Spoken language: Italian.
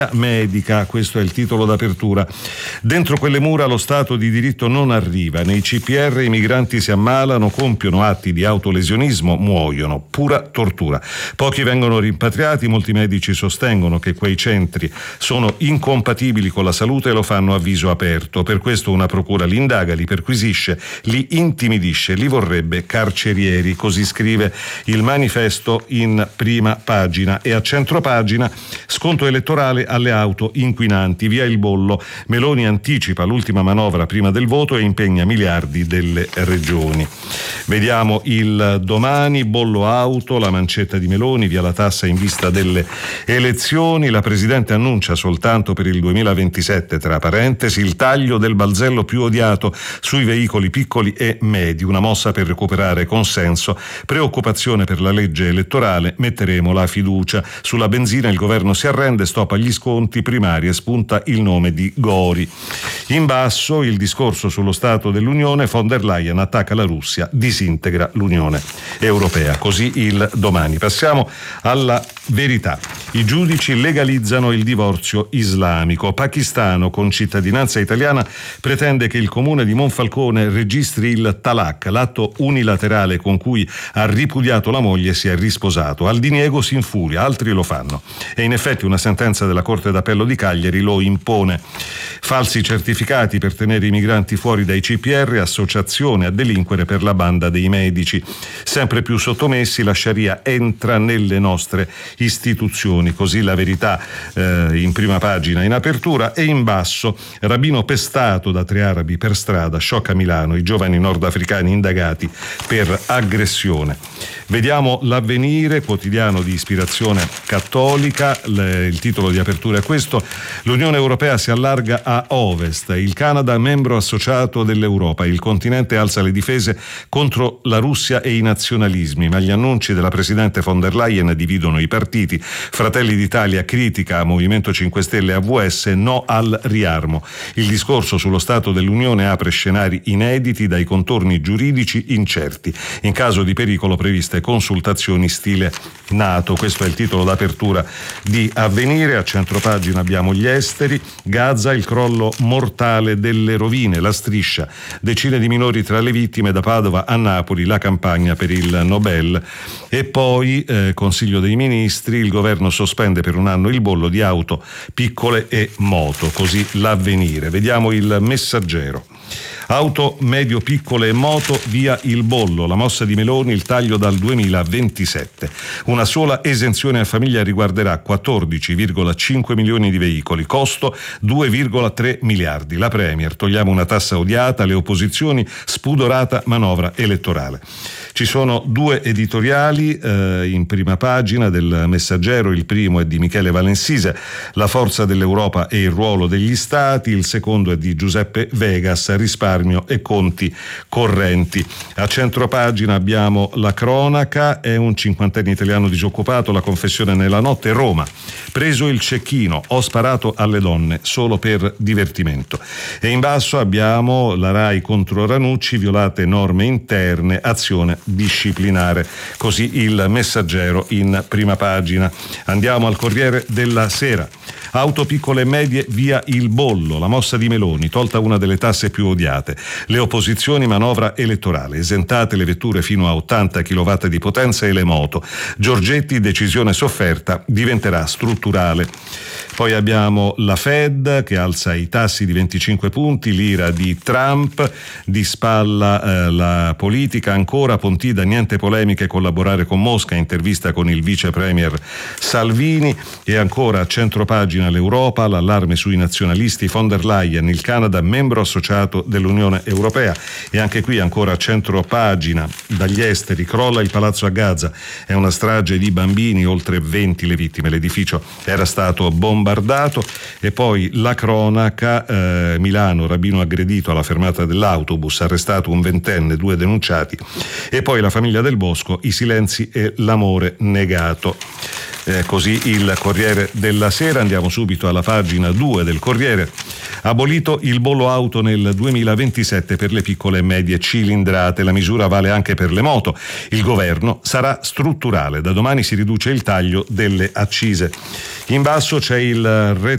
medica, questo è il titolo d'apertura. Dentro quelle mura lo Stato di diritto non arriva, nei CPR i migranti si ammalano, compiono atti di autolesionismo, muoiono, pura tortura. Pochi vengono rimpatriati, molti medici sostengono che quei centri sono incompatibili con la salute e lo fanno a viso aperto. Per questo una procura li indaga, li perquisisce, li intimidisce, li vorrebbe carcerieri, così scrive il Manifesto in prima pagina. E a centropagina, sconto elettorale alle auto inquinanti, via il bollo. Meloni anticipa l'ultima manovra prima del voto e impegna miliardi delle regioni. Vediamo il Domani, bollo auto, la mancetta di Meloni, via la tassa in vista delle elezioni. La Presidente annuncia soltanto per il 2027, tra parentesi, il taglio del balzello più odiato sui veicoli piccoli e medi, una mossa per recuperare consenso, preoccupazione per la legge elettorale, metteremo la fiducia. Sulla benzina il governo si arrende, stop agli sconti primari e spunta il nome di Gori. In basso il discorso sullo Stato dell'Unione, von der Leyen attacca la Russia, disintegra l'Unione Europea. Così il Domani. Passiamo alla Verità. I giudici legalizzano il divorzio islamico. Pakistano con cittadinanza italiana pretende che il comune di Monfalcone registri il talak, l'atto unilaterale con cui ha ripudiato la moglie e si è risposato. Al diniego si infuria, altri lo fanno. E in effetti una sentenza della Corte d'Appello di Cagliari lo impone. Falsi certificati per tenere i migranti fuori dai CPR, associazione a delinquere per la banda dei medici. Sempre più sottomessi, la Sharia entra nelle nostre istituzioni, così la Verità in prima pagina in apertura. E in basso, rabbino pestato da 3 arabi per strada, sciocca Milano, i giovani nordafricani indagati per aggressione. Vediamo l'Avvenire, quotidiano di ispirazione cattolica, il titolo di apertura è questo: l'Unione Europea si allarga a ovest, il Canada membro associato dell'Europa, il continente alza le difese contro la Russia e i nazionalismi, ma gli annunci della Presidente von der Leyen dividono i partiti. Fratelli d'Italia critica a Movimento 5 Stelle e AVS, no al riarmo. Il discorso sullo Stato dell'Unione apre scenari inediti dai contorni giuridici incerti. In caso di pericolo previste consultazioni stile NATO. Questo è il titolo d'apertura di Avvenire. A centropagina abbiamo gli esteri, Gaza, il crollo mortale delle rovine, la striscia, decine di minori tra le vittime, da Padova a Napoli, la campagna per il Nobel. E poi Consiglio dei Ministri, il governo sospende per un anno il bollo di auto piccole e moto, così l'Avvenire. Vediamo il Messaggero. Auto medio piccole e moto, via il bollo, la mossa di Meloni, il taglio dal 2027. Una sola esenzione a famiglia riguarderà 14,5 milioni di veicoli, costo 2,3 miliardi. La Premier, togliamo una tassa odiata, le opposizioni, spudorata manovra elettorale. Ci sono 2 editoriali in prima pagina del Messaggero. Il primo è di Michele Valensise, la forza dell'Europa e il ruolo degli Stati. Il secondo è di Giuseppe Vegas, risparmio e conti correnti. A centropagina abbiamo la cronaca, è un 50enne italiano disoccupato, la confessione nella notte, Roma. Preso il cecchino, ho sparato alle donne solo per divertimento. E in basso abbiamo la Rai contro Ranucci, violate norme interne, azione disciplinare. Così il Messaggero in prima pagina. Andiamo al Corriere della Sera. Auto piccole e medie, via il bollo, la mossa di Meloni, tolta una delle tasse più odiate. Le opposizioni, manovra elettorale, esentate le vetture fino a 80 kW di potenza e le moto. Giorgetti, decisione sofferta, diventerà strutturale. Poi abbiamo la Fed che alza i tassi di 25 punti, l'ira di Trump, di spalla la politica ancora, Pontida, niente polemiche, collaborare con Mosca, intervista con il vice premier Salvini. E ancora a centropagina l'Europa, l'allarme sui nazionalisti, von der Leyen, il Canada membro associato dell'Unione Europea. E anche qui ancora a centropagina, dagli esteri, crolla il palazzo a Gaza, è una strage di bambini, oltre 20 le vittime, l'edificio era stato bombardato. E poi la cronaca, Milano, rabbino aggredito alla fermata dell'autobus, arrestato un 20enne, 2 denunciati. E poi la famiglia del Bosco, i silenzi e l'amore negato. Così il Corriere della Sera. Andiamo subito alla pagina 2 del Corriere. Abolito il bollo auto nel 2027 per le piccole e medie cilindrate, la misura vale anche per le moto. Il governo sarà strutturale, da domani si riduce il taglio delle accise. In basso c'è il